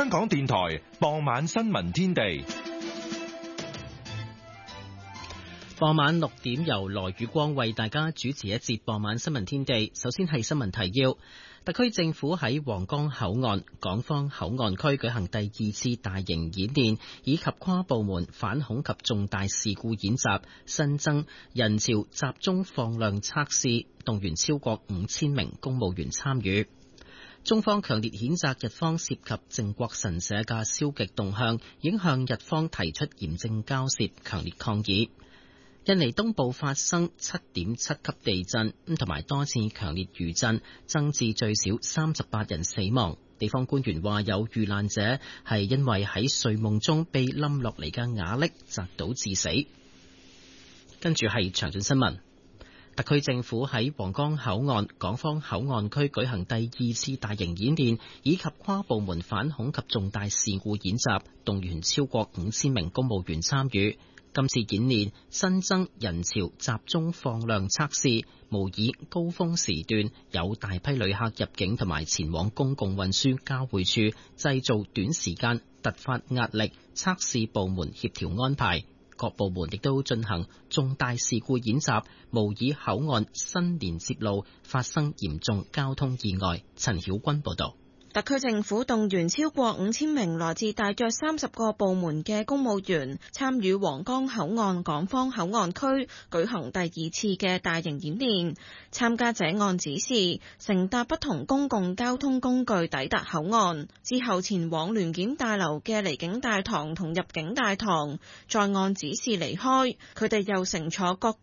香港電台傍晚新聞天地。 傍晚6點由羅宇光為大家主持一節傍晚新聞天地。首先係新聞提要。特區政府喺皇崗口岸、港方口岸區舉行第2次大型演練，以及跨部門反恐及重大事故演習，新增人潮集中放量測試，動員超過5000名公務員參與。中方強烈譴責日方涉及靖國神社嘅消極動向，已經向日方提出嚴正交涉，強烈抗議。印尼東部發生7.7級地震，同埋多次強烈餘震，增至最少38人死亡。地方官員話有遇難者係因為喺睡夢中被冧落嚟嘅瓦礫砸倒致死。跟住係詳盡新聞。特區政府喺皇崗口岸、港方口岸區舉行第2次大型演練，以及跨部門反恐及重大事故演習，動員超過5000名公務員參與。今次演練新增人潮集中放量測試，模擬高峰時段有大批旅客入境同埋前往公共運輸交匯處，製造短時間突發壓力，測試部門協調安排。各部門亦都進行重大事故演習，模擬口岸新連接路發生嚴重交通意外。陳曉君報導。 特區政府動員超過5000名來自大約30個部門嘅公務員參與皇崗口岸港方口岸區舉行第2次嘅大型演練。參加者按指示乘搭不同公共交通工具抵達口岸，之後前往聯檢大樓嘅離境大堂同入境大堂，再按指示離開。佢哋又乘坐各